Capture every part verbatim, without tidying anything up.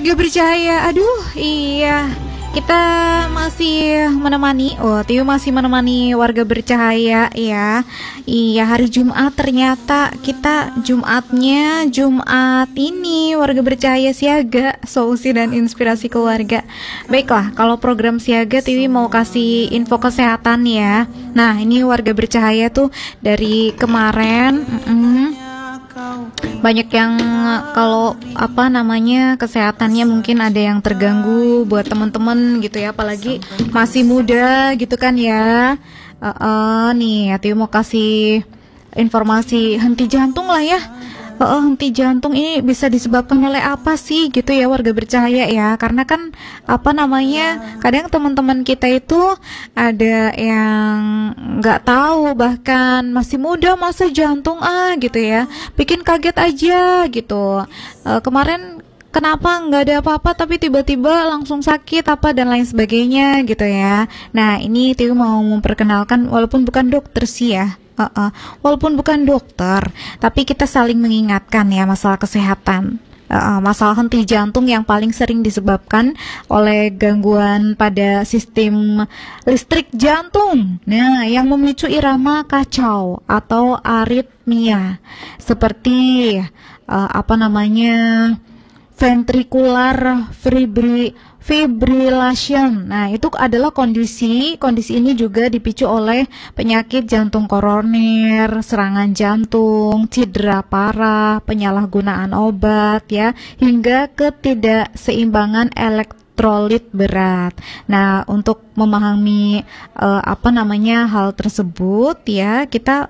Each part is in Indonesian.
Warga bercahaya, aduh iya, kita masih menemani, oh Tio masih menemani warga bercahaya ya. Iya, hari Jumat ternyata kita Jumatnya Jumat ini warga bercahaya siaga, solusi dan inspirasi keluarga. Baiklah, kalau program siaga Tiwi mau kasih info kesehatan ya. Nah ini warga bercahaya tuh dari kemarin mm-mm, banyak yang kalau apa namanya kesehatannya mungkin ada yang terganggu buat teman-teman gitu ya, apalagi masih muda gitu kan ya. Uh, uh, nih Ati mau kasih informasi henti jantung lah ya. Uh, uh, henti jantung ini bisa disebabkan oleh apa sih gitu ya warga bercahaya ya, karena kan apa namanya kadang teman-teman kita itu ada yang nggak tahu, bahkan masih muda masa jantung ah gitu ya, bikin kaget aja gitu. Uh, kemarin kenapa nggak ada apa-apa tapi tiba-tiba langsung sakit apa dan lain sebagainya gitu ya. Nah ini Tiu mau memperkenalkan, walaupun bukan dokter sih ya, uh -uh. walaupun bukan dokter, tapi kita saling mengingatkan ya masalah kesehatan. Uh, masalah henti jantung yang paling sering disebabkan oleh gangguan pada sistem listrik jantung. Nah, yang memicu irama kacau atau aritmia seperti uh, apa namanya ventricular fibri, fibrillation. Nah, itu adalah kondisi kondisi ini juga dipicu oleh penyakit jantung koroner, serangan jantung, cedera parah, penyalahgunaan obat ya, hingga ketidakseimbangan elektrolit berat. Nah, untuk memahami uh, apa namanya hal tersebut ya, kita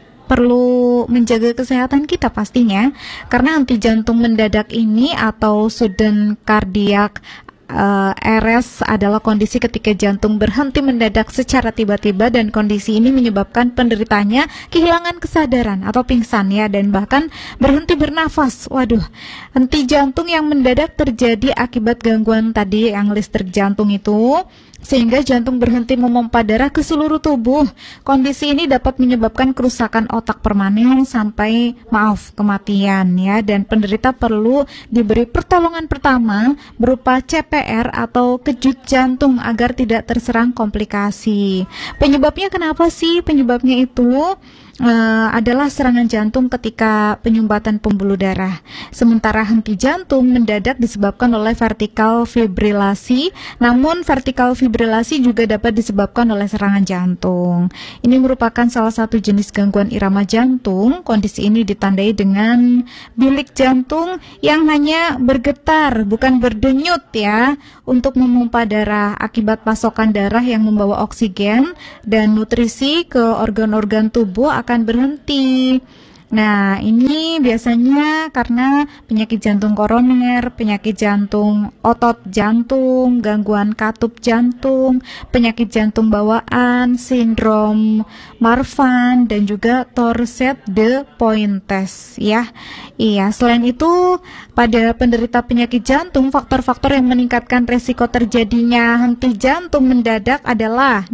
perlu menjaga kesehatan kita pastinya, karena henti jantung mendadak ini atau sudden cardiac uh, arrest adalah kondisi ketika jantung berhenti mendadak secara tiba-tiba, dan kondisi ini menyebabkan penderitanya kehilangan kesadaran atau pingsan ya, dan bahkan berhenti bernafas. Waduh, henti jantung yang mendadak terjadi akibat gangguan tadi yang listrik jantung itu, sehingga jantung berhenti memompa darah ke seluruh tubuh. Kondisi ini dapat menyebabkan kerusakan otak permanen sampai maaf kematian ya, dan penderita perlu diberi pertolongan pertama berupa C P R atau kejut jantung agar tidak terserang komplikasi. Penyebabnya kenapa sih? Penyebabnya itu Uh, adalah serangan jantung ketika penyumbatan pembuluh darah. Sementara henti jantung mendadak disebabkan oleh vertikal fibrilasi, namun vertikal fibrilasi juga dapat disebabkan oleh serangan jantung. Ini merupakan salah satu jenis gangguan irama jantung. Kondisi ini ditandai dengan bilik jantung yang hanya bergetar, bukan berdenyut ya, untuk memompa darah akibat pasokan darah yang membawa oksigen dan nutrisi ke organ-organ tubuh akan berhenti. Nah, ini biasanya karena penyakit jantung koroner, penyakit jantung otot jantung, gangguan katup jantung, penyakit jantung bawaan, sindrom Marfan, dan juga Tourette de Pointes ya. Iya, selain itu pada penderita penyakit jantung, faktor-faktor yang meningkatkan resiko terjadinya henti jantung mendadak adalah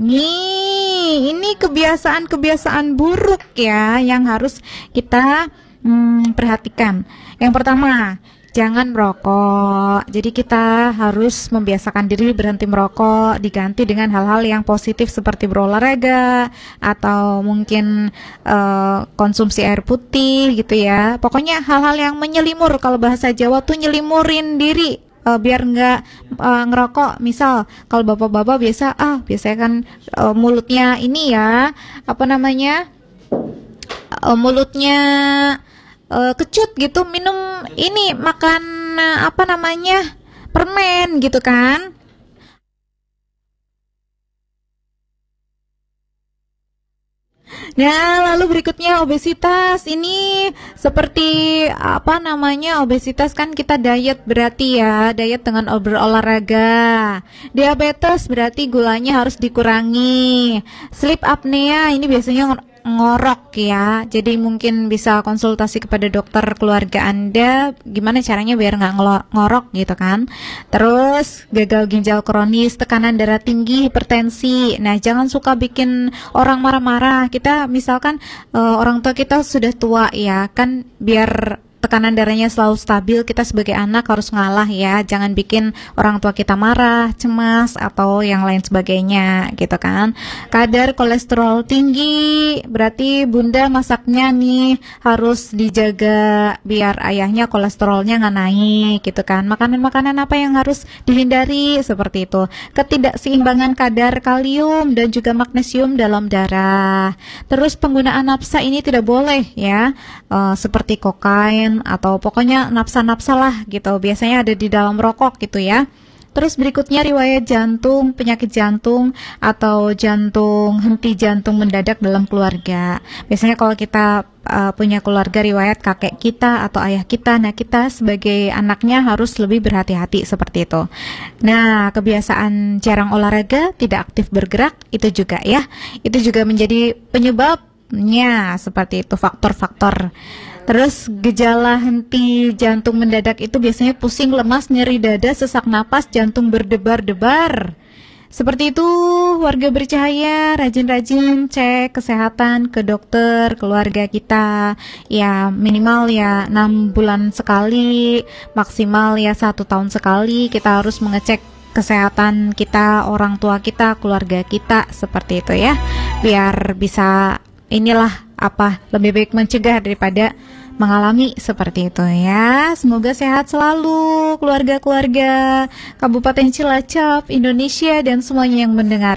nih, ini kebiasaan-kebiasaan buruk ya yang harus kita hmm, perhatikan. Yang pertama, jangan merokok. Jadi kita harus membiasakan diri berhenti merokok, diganti dengan hal-hal yang positif seperti berolahraga atau mungkin uh, konsumsi air putih gitu ya. Pokoknya hal-hal yang menyelimur, kalau bahasa Jawa tuh nyelimurin diri. Uh, biar nggak uh, ngerokok. Misal kalau bapak-bapak biasa ah biasanya kan uh, mulutnya ini ya apa namanya uh, mulutnya uh, kecut gitu, minum ini makan uh, apa namanya permen gitu kan. Nah, lalu berikutnya obesitas. Ini seperti apa namanya obesitas kan kita diet berarti ya, diet dengan berolahraga. Diabetes berarti gulanya harus dikurangi. Sleep apnea ini biasanya ngorok ya, jadi mungkin bisa konsultasi kepada dokter keluarga Anda gimana caranya biar nggak ngorok gitu kan. Terus gagal ginjal kronis, tekanan darah tinggi, hipertensi. Nah, jangan suka bikin orang marah-marah. Kita misalkan uh, orang tua kita sudah tua ya kan, biar tekanan darahnya selalu stabil, kita sebagai anak harus ngalah ya, jangan bikin orang tua kita marah, cemas, atau yang lain sebagainya gitu kan. Kadar kolesterol tinggi, berarti bunda masaknya nih harus dijaga biar ayahnya kolesterolnya nggak naik gitu kan. Makanan-makanan apa yang harus dihindari seperti itu. Ketidakseimbangan kadar kalium dan juga magnesium dalam darah. Terus penggunaan nafsa ini tidak boleh ya, uh, seperti kokain atau pokoknya nafsa-nafsa lah gitu, biasanya ada di dalam rokok gitu ya. Terus berikutnya riwayat jantung, penyakit jantung atau jantung henti jantung mendadak dalam keluarga. Biasanya kalau kita uh, punya keluarga riwayat kakek kita atau ayah kita, nah kita sebagai anaknya harus lebih berhati-hati seperti itu. Nah, kebiasaan jarang olahraga, tidak aktif bergerak, itu juga ya, itu juga menjadi penyebabnya seperti itu, faktor-faktor. Terus gejala henti jantung mendadak itu biasanya pusing, lemas, nyeri dada, sesak napas, jantung berdebar-debar. Seperti itu, warga bercahaya, rajin-rajin cek kesehatan ke dokter keluarga kita. Ya minimal ya enam bulan sekali, maksimal ya satu tahun sekali kita harus mengecek kesehatan kita, orang tua kita, keluarga kita, seperti itu ya. Biar bisa inilah apa, lebih baik mencegah daripada mengalami seperti itu ya. Semoga sehat selalu keluarga-keluarga Kabupaten Cilacap, Indonesia, dan semuanya yang mendengar.